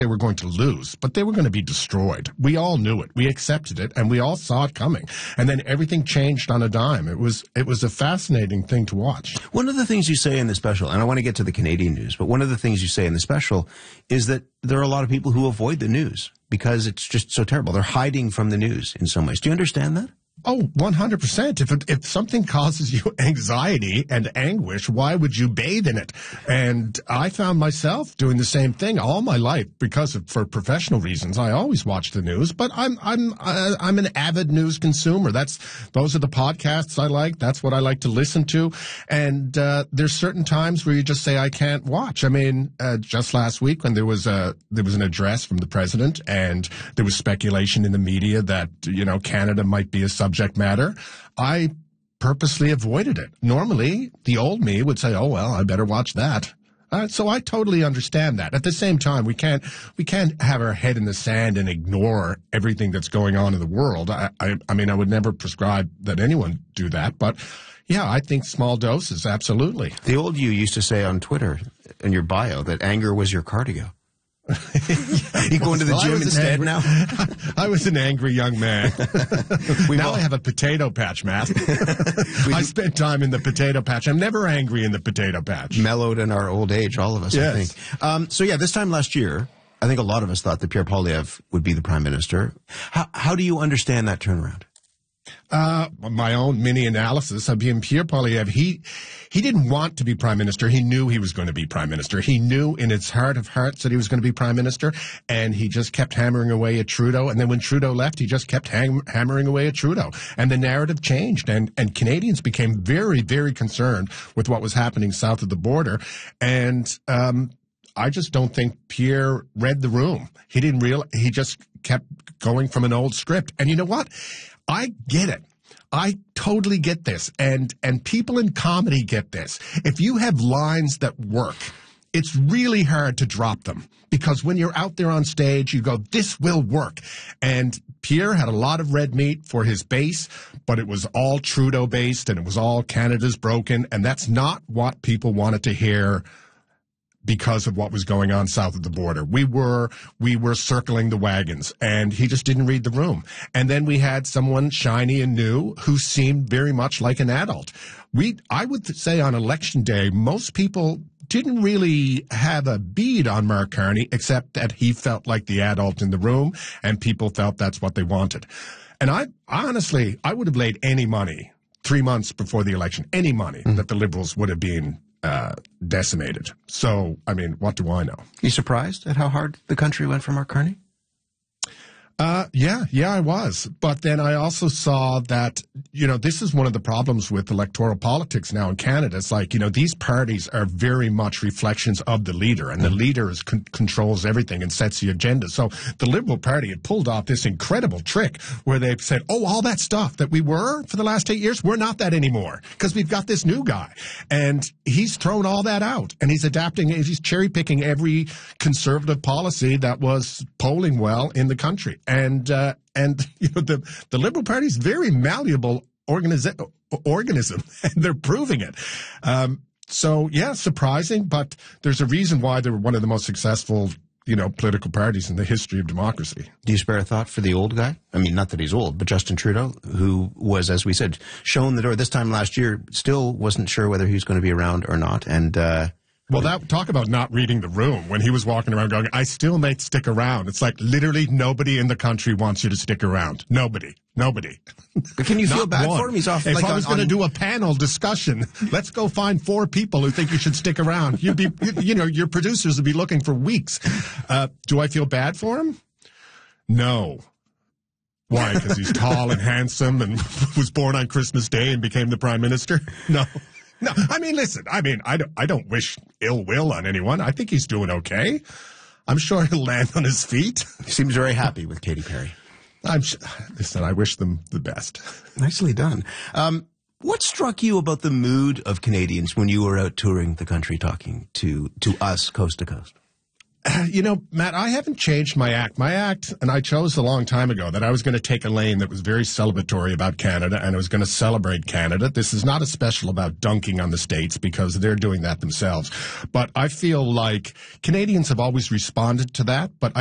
they were going to lose, but they were going to be destroyed. We all knew it. We accepted it, and we all saw it coming. And then everything changed on a dime. It was a fascinating thing to watch. One of the things you say in the special, and I want to get to the Canadian news, but one of the things you say in the special is that there are a lot of people who avoid the news because it's just so terrible. They're hiding from the news in some ways. Do you understand that? Oh, 100%. If something causes you anxiety and anguish, why would you bathe in it? And I found myself doing the same thing all my life for professional reasons. I always watch the news, but I'm an avid news consumer. Those are the podcasts I like. That's what I like to listen to. And there's certain times where you just say I can't watch. I mean, just last week when there was an address from the president, and there was speculation in the media that Canada might be a subject matter, I purposely avoided it. Normally, the old me would say, oh, well, I better watch that. So I totally understand that. At the same time, we can't have our head in the sand and ignore everything that's going on in the world. I mean, I would never prescribe that anyone do that, but yeah, I think small doses, absolutely. The old you used to say on Twitter in your bio that anger was your cardio. You going to the gym instead now? I was an angry young man. Now I have a potato patch, Matt. I spent time in the potato patch. I'm never angry in the potato patch. Mellowed in our old age, all of us, yes. I think. So this time last year, I think a lot of us thought that Pierre Poilievre would be the prime minister. How do you understand that turnaround? My own mini analysis. I mean, Pierre Poilievre, he didn't want to be prime minister. He knew he was going to be prime minister. He knew in his heart of hearts that he was going to be prime minister, and he just kept hammering away at Trudeau. And then when Trudeau left, he just kept hammering away at Trudeau. And the narrative changed, and Canadians became very, very concerned with what was happening south of the border. And I just don't think Pierre read the room. He just kept going from an old script. And you know what? I get it. I totally get this. And people in comedy get this. If you have lines that work, it's really hard to drop them, because when you're out there on stage, you go, this will work. And Pierre had a lot of red meat for his base, but it was all Trudeau based, and it was all Canada's broken. And that's not what people wanted to hear because of what was going on south of the border. We were circling the wagons, and he just didn't read the room. And then we had someone shiny and new who seemed very much like an adult. I would say on election day, most people didn't really have a bead on Mark Carney, except that he felt like the adult in the room, and people felt that's what they wanted. And I honestly would have laid any money 3 months before the election, any money that the Liberals would have been decimated. So, I mean, what do I know? You surprised at how hard the country went for Mark Carney? Yeah, I was. But then I also saw that, this is one of the problems with electoral politics now in Canada. It's like, these parties are very much reflections of the leader, and the leader controls everything and sets the agenda. So the Liberal Party had pulled off this incredible trick where they said, oh, all that stuff that we were for the last 8 years, we're not that anymore because we've got this new guy. And he's thrown all that out, and he's adapting, he's cherry picking every conservative policy that was polling well in the country. And the Liberal Party is very malleable organism, and they're proving it. So, yeah, surprising, but there's a reason why they're one of the most successful, political parties in the history of democracy. Do you spare a thought for the old guy? I mean, not that he's old, but Justin Trudeau, who was, as we said, shown the door this time last year, still wasn't sure whether he was going to be around or not, and well, talk about not reading the room. When he was walking around going, I still may stick around. It's like literally nobody in the country wants you to stick around. Nobody. But can you feel bad for him? He's off. If I was going to do a panel discussion, let's go find 4 people who think you should stick around. You'd be, your producers would be looking for weeks. Do I feel bad for him? No. Why? Because he's tall and handsome and was born on Christmas Day and became the prime minister? No. No, I mean, listen, I don't wish ill will on anyone. I think he's doing okay. I'm sure he'll land on his feet. He seems very happy with Katy Perry. Listen, I wish them the best. Nicely done. What struck you about the mood of Canadians when you were out touring the country talking to us coast to coast? You know, Matt, I haven't changed my act. My act, and I chose a long time ago that I was going to take a lane that was very celebratory about Canada, and I was going to celebrate Canada. This is not a special about dunking on the States because they're doing that themselves. But I feel like Canadians have always responded to that, but